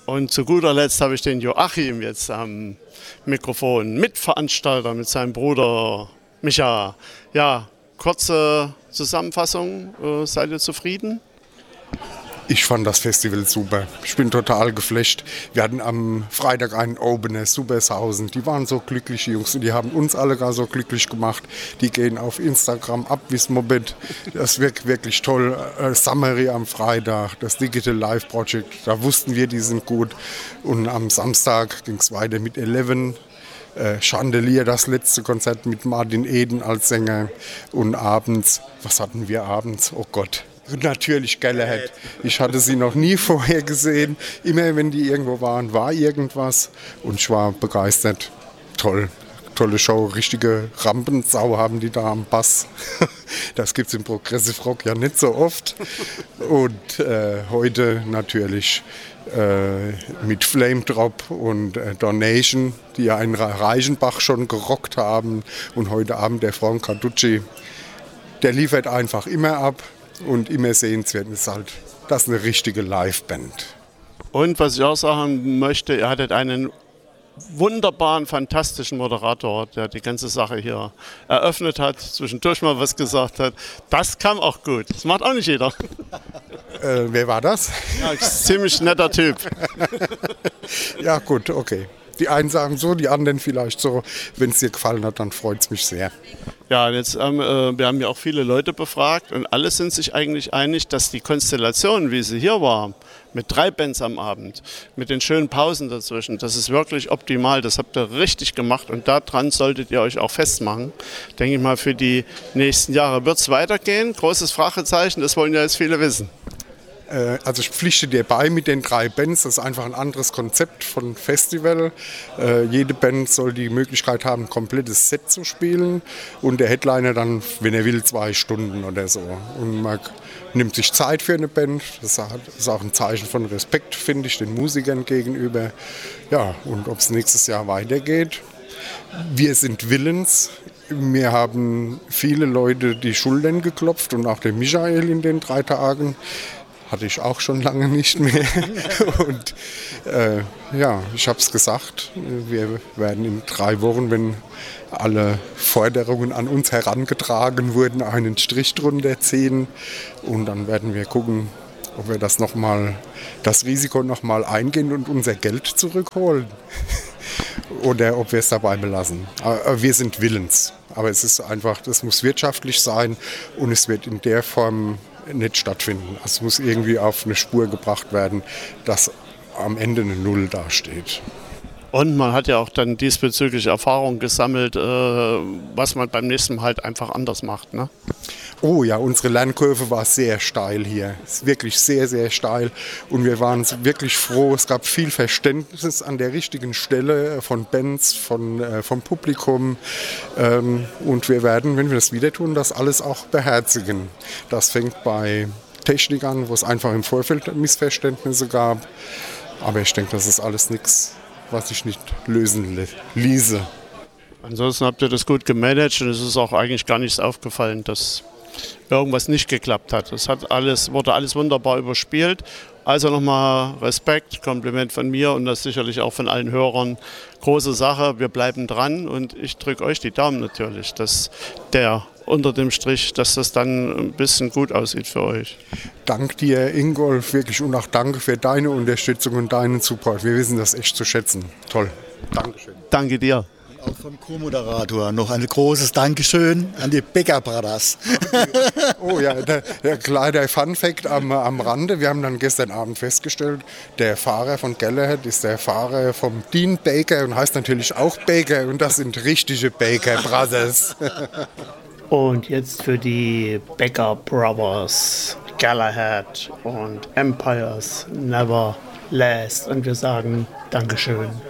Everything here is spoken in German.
Und zu guter Letzt habe ich den Joachim jetzt am Mikrofon, Mitveranstalter mit seinem Bruder Micha. Ja, kurze Zusammenfassung, seid ihr zufrieden? Ich fand das Festival super. Ich bin total geflasht. Wir hatten am Freitag einen Opener, Supershausen. Die waren so glücklich, die Jungs. Und die haben uns alle gar so glücklich gemacht. Die gehen auf Instagram ab wie's Moped. Das wirkt wirklich toll. Summary am Freitag, das Digital Life Project. Da wussten wir, die sind gut. Und am Samstag ging es weiter mit 11. Chandelier, das letzte Konzert mit Martin Eden als Sänger. Und abends, was hatten wir abends? Oh Gott. Natürlich Galahad. Ich hatte sie noch nie vorher gesehen. Immer wenn die irgendwo waren, war irgendwas. Und ich war begeistert. Toll. Tolle Show. Richtige Rampensau haben die da am Bass. Das gibt es im Progressive Rock ja nicht so oft. Und heute natürlich mit Flame Drop und Donation, die ja in Reichenbach schon gerockt haben. Und heute Abend der Frank Carducci. Der liefert einfach immer ab. Und immer sehenswert ist halt, das ist eine richtige Liveband. Und was ich auch sagen möchte, ihr hattet einen wunderbaren, fantastischen Moderator, der die ganze Sache hier eröffnet hat, zwischendurch mal was gesagt hat. Das kam auch gut. Das macht auch nicht jeder. Wer war das? Ja, ziemlich netter Typ. Ja gut, okay. Die einen sagen so, die anderen vielleicht so. Wenn es dir gefallen hat, dann freut es mich sehr. Ja, jetzt wir haben ja auch viele Leute befragt und alle sind sich eigentlich einig, dass die Konstellation, wie sie hier war, mit 3 Bands am Abend, mit den schönen Pausen dazwischen, das ist wirklich optimal. Das habt ihr richtig gemacht und daran solltet ihr euch auch festmachen. Denke ich mal, für die nächsten Jahre wird es weitergehen. Großes Fragezeichen, das wollen ja jetzt viele wissen. Also ich pflichte dir bei mit den 3 Bands, das ist einfach ein anderes Konzept von Festival. Jede Band soll die Möglichkeit haben, ein komplettes Set zu spielen und der Headliner dann, wenn er will, 2 Stunden oder so. Und man nimmt sich Zeit für eine Band, das ist auch ein Zeichen von Respekt, finde ich, den Musikern gegenüber. Ja, und ob es nächstes Jahr weitergeht. Wir sind willens. Mir haben viele Leute die Schultern geklopft und auch der Michael in den 3 Tagen. Hatte ich auch schon lange nicht mehr. Und ja, ich habe es gesagt, wir werden in 3 Wochen, wenn alle Forderungen an uns herangetragen wurden, einen Strich drunter ziehen. Und dann werden wir gucken, ob wir das Risiko nochmal eingehen und unser Geld zurückholen. Oder ob wir es dabei belassen. Aber wir sind willens. Aber es ist einfach, das muss wirtschaftlich sein und es wird in der Form nicht stattfinden. Es muss irgendwie auf eine Spur gebracht werden, dass am Ende eine Null dasteht. Und man hat ja auch dann diesbezüglich Erfahrung gesammelt, was man beim nächsten Mal halt einfach anders macht, ne? Oh ja, unsere Lernkurve war sehr steil hier. Es ist wirklich sehr, sehr steil. Und wir waren wirklich froh. Es gab viel Verständnis an der richtigen Stelle von Bands, vom Publikum. Und wir werden, wenn wir das wieder tun, das alles auch beherzigen. Das fängt bei Technik an, wo es einfach im Vorfeld Missverständnisse gab. Aber ich denke, das ist alles nichts, was sich nicht lösen ließe. Ansonsten habt ihr das gut gemanagt und es ist auch eigentlich gar nichts aufgefallen, dass irgendwas nicht geklappt hat. Es wurde alles wunderbar überspielt. Also nochmal Respekt, Kompliment von mir und das sicherlich auch von allen Hörern. Große Sache, wir bleiben dran und ich drücke euch die Daumen natürlich, dass unter dem Strich, dass das dann ein bisschen gut aussieht für euch. Dank dir, Ingolf, wirklich und auch danke für deine Unterstützung und deinen Support. Wir wissen das echt zu schätzen. Toll. Dankeschön. Danke dir. Auch vom Co-Moderator noch ein großes Dankeschön an die Becker Brothers. Oh ja, der kleine Fun-Fact am Rande. Wir haben dann gestern Abend festgestellt, der Fahrer von Galahad ist der Fahrer vom Dean Baker und heißt natürlich auch Baker und das sind richtige Baker Brothers. Und jetzt für die Becker Brothers, Galahad und Empires Never Last. Und wir sagen Dankeschön.